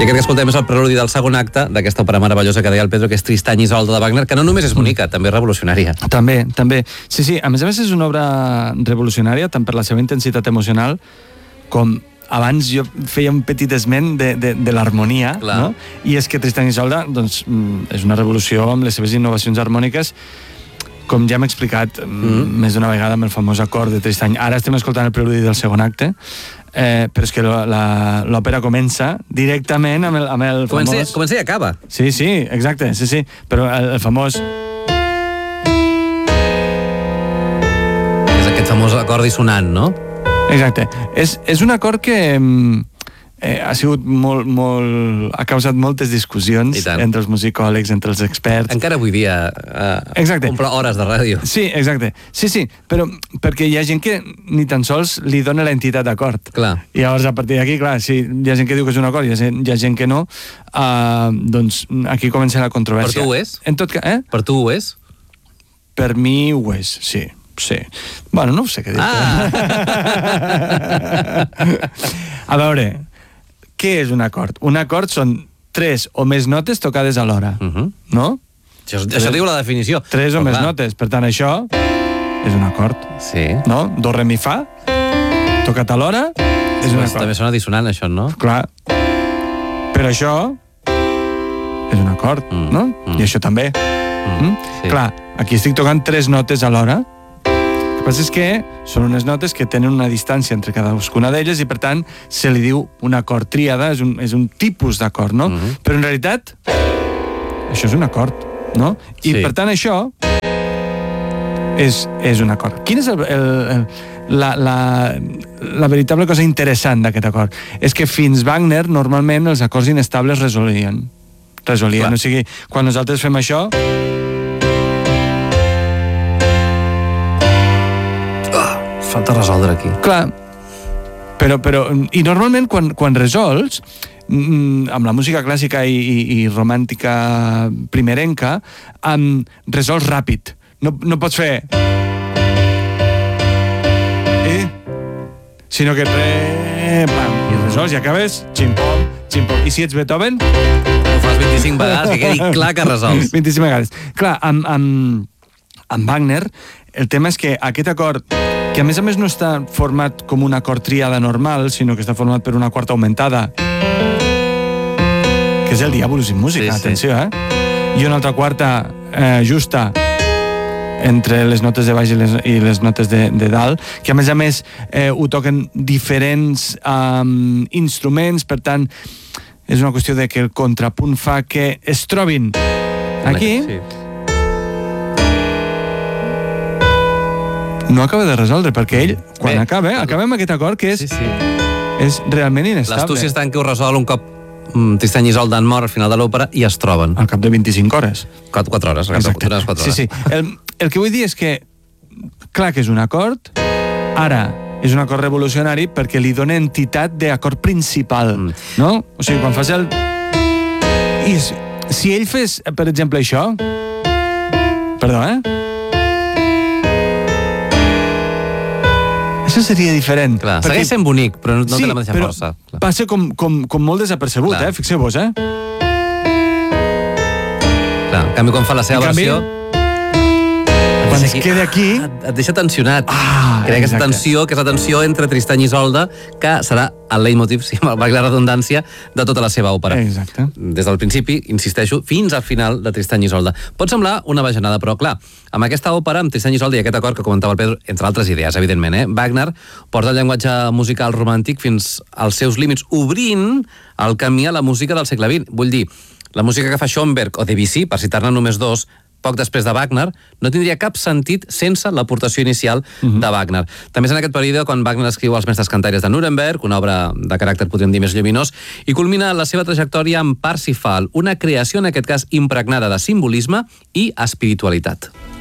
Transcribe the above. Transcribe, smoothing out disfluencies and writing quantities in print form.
I aquest que escoltem és el preludi del segon acte d'aquesta òpera meravellosa que deia el Pedro, que és Tristany i Isolda de Wagner, que no només és bonica, també és revolucionària. També. Sí, a més és una obra revolucionària, tant per la seva intensitat emocional com abans jo feia un petit esment de l'harmonia, no? I és que Tristany i Isolda doncs, és una revolució amb les seves innovacions harmòniques, com ja hem explicat més d'una vegada amb el famós acord de Tristany. Ara estem escoltant el preludi del segon acte, però és que l'òpera comença directament amb el famós... Comença i acaba. Sí, exacte, sí. Però el famós... És aquest famós acord dissonant, no? Exacte. És un acord que ha sigut molt... ha causat moltes discussions entre els musicòlegs, entre els experts. Encara avui dia omple hores de ràdio. Sí, exacte. Sí, però perquè hi ha gent que ni tan sols li dona l'entitat d'acord. I llavors, a partir d'aquí, clar, si hi ha gent que diu que és un acord i hi ha gent que no, doncs aquí comença la controvèrsia. Per tu ho és? Per tu ho és? Per mi ho és, sí. Bueno, no ho sé què dir. A veure, què és un acord? Un acord són 3 o més notes tocades alhora, no? Això diu la definició. 3 o més notes, per tant això és un acord. Sí. No? Do, re, mi, fa, tocat alhora, és un acord. També sona dissonant, això, no? Clar. Però això és un acord, no? I això també. Clar, aquí estic tocant 3 notes alhora. El que passa és que són unes notes que tenen una distància entre cadascuna d'elles i, per tant, se li diu un acord tríada, és un tipus d'acord, no? Però, en realitat, això és un acord, no? I, per tant, això és un acord. Quina és la veritable cosa interessant d'aquest acord? És que fins Wagner, normalment, els acords inestables resolien. O sigui, quan nosaltres fem això... Falta resoldre aquí. Clar, però i normalment quan resols, amb la música clàssica i romàntica primerenca, resols ràpid. No pots fer... Sinó que i resols i acabes, xim-pom. I si ets Beethoven... Ho fas 25 vegades, que quedi clar que resols. 25 vegades. Clar, amb Wagner, el tema és que aquest acord, que a més no està format com un acord tríada normal, sinó que està format per una quarta augmentada, que és el Diabolus in Musica, atenció, i una altra quarta justa entre les notes de baix i les notes de dalt, que a més ho toquen diferents instruments, per tant, és una qüestió de que el contrapunt fa que es trobin aquí... No acaba de resoldre, perquè ell, quan acabem aquest acord, que és realment inestable. L'astúcia està en què ho resol un cop Tristany i Isolda han mort al final de l'òpera i es troben. Al cap de 25 hores. 4 hores, al cap de 4 hores. Sí. El que vull dir és que, clar que és un acord, ara és un acord revolucionari perquè li dona entitat d'acord principal, no? O sigui, quan fas el... I si ell fes, per exemple, això... Perdó, Això seria diferent. Clar, segueix sent bonic, però no té la mateixa força. Passa com molt desapercebut, fixeu-vos, Clar, en canvi, quan fa la seva versió... Quan es queda aquí... Et deixa tensionat. Crea aquesta tensió, que és la tensió entre Tristany i Isolda, que serà el leitmotiv, si valgui la redundància, de tota la seva òpera. Exacte. Des del principi, insisteixo, fins al final de Tristany i Isolda. Pot semblar una bajanada, però clar, amb aquesta òpera, amb Tristany i Isolda i aquest acord que comentava el Pedro, entre altres idees, evidentment, Wagner porta el llenguatge musical romàntic fins als seus límits, obrint el camí a la música del segle XX. Vull dir, la música que fa Schoenberg o Debussy, per citar-ne només dos, poc després de Wagner, no tindria cap sentit sense l'aportació inicial de Wagner. També és en aquest període quan Wagner escriu Els mestres cantaires de Nuremberg, una obra de caràcter, podríem dir, més lluminós, i culmina la seva trajectòria amb Parsifal, una creació, en aquest cas, impregnada de simbolisme i espiritualitat.